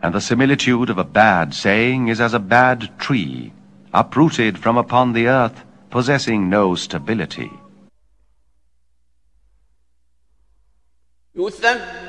And the similitude of a bad saying is as a bad tree, uprooted from upon the earth, possessing no stability.